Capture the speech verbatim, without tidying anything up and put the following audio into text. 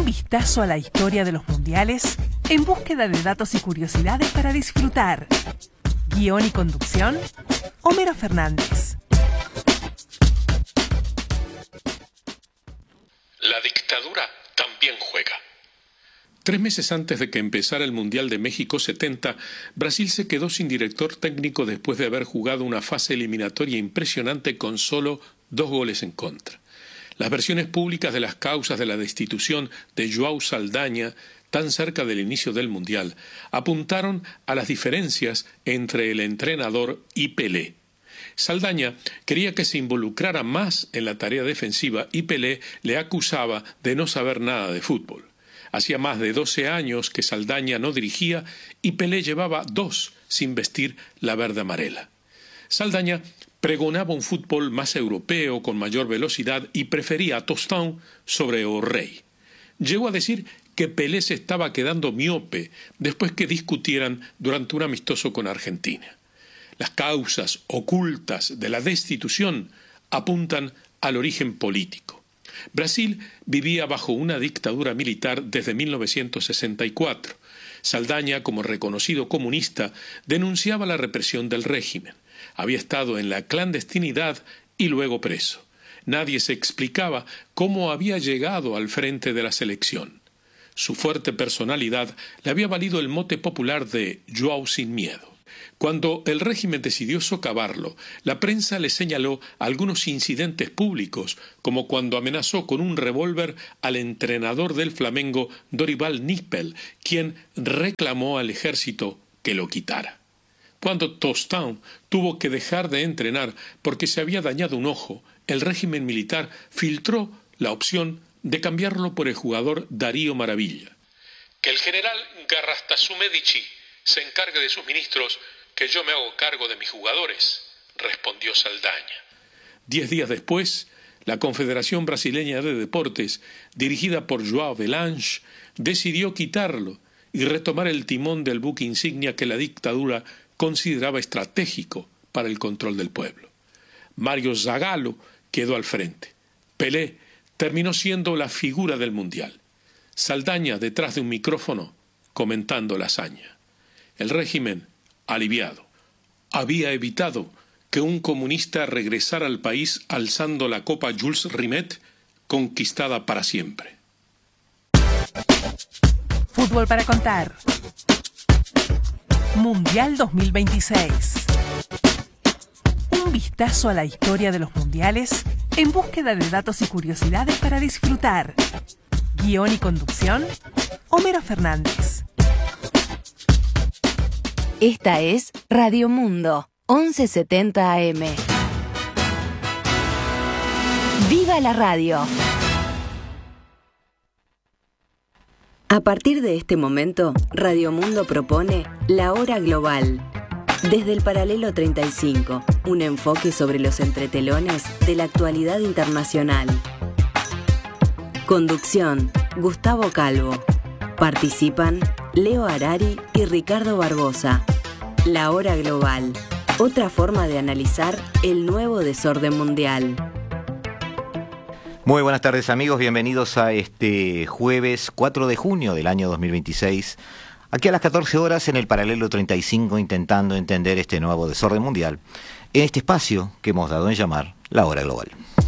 vistazo a la historia de los mundiales en búsqueda de datos y curiosidades para disfrutar. Guión y conducción, Homero Fernández. La dictadura también juega. Tres meses antes de que empezara el Mundial de México setenta, Brasil se quedó sin director técnico después de haber jugado una fase eliminatoria impresionante con solo dos goles en contra. Las versiones públicas de las causas de la destitución de João Saldanha, tan cerca del inicio del Mundial, apuntaron a las diferencias entre el entrenador y Pelé. Saldanha quería que se involucrara más en la tarea defensiva y Pelé le acusaba de no saber nada de fútbol. Hacía más de doce años que Saldanha no dirigía y Pelé llevaba dos sin vestir la verde amarela. Saldanha pregonaba un fútbol más europeo con mayor velocidad y prefería a Tostão sobre O'Reilly. Llegó a decir que Pelé se estaba quedando miope después que discutieran durante un amistoso con Argentina. Las causas ocultas de la destitución apuntan al origen político. Brasil vivía bajo una dictadura militar desde mil novecientos sesenta y cuatro. Saldanha, como reconocido comunista, denunciaba la represión del régimen. Había estado en la clandestinidad y luego preso. Nadie se explicaba cómo había llegado al frente de la selección. Su fuerte personalidad le había valido el mote popular de João sin miedo. Cuando el régimen decidió socavarlo, la prensa le señaló algunos incidentes públicos, como cuando amenazó con un revólver al entrenador del Flamengo, Dorival Nispel, quien reclamó al ejército que lo quitara. Cuando Tostão tuvo que dejar de entrenar porque se había dañado un ojo, el régimen militar filtró la opción de cambiarlo por el jugador Darío Maravilla. Que el general Garrastazu Medici se encargue de sus ministros, que yo me hago cargo de mis jugadores, respondió Saldanha. Diez días después, la Confederación Brasileña de Deportes, dirigida por João Belange, decidió quitarlo y retomar el timón del buque insignia que la dictadura consideraba estratégico para el control del pueblo. Mário Zagallo quedó al frente. Pelé terminó siendo la figura del Mundial. Saldanha detrás de un micrófono comentando la hazaña. El régimen, aliviado, había evitado que un comunista regresara al país alzando la copa Jules Rimet, conquistada para siempre. Fútbol para contar. Mundial dos mil veintiséis. Un vistazo a la historia de los mundiales en búsqueda de datos y curiosidades para disfrutar. Guión y conducción, Homero Fernández. Esta es Radio Mundo, once setenta A M. ¡Viva la radio! A partir de este momento, Radio Mundo propone La Hora Global. Desde el paralelo treinta y cinco, un enfoque sobre los entretelones de la actualidad internacional. Conducción, Gustavo Calvo. Participan Leo Harari y Ricardo Barbosa. La Hora Global, otra forma de analizar el nuevo desorden mundial. Muy buenas tardes amigos, bienvenidos a este jueves cuatro de junio del año dos mil veintiséis. Aquí a las catorce horas en el paralelo treinta y cinco intentando entender este nuevo desorden mundial en este espacio que hemos dado en llamar La Hora Global.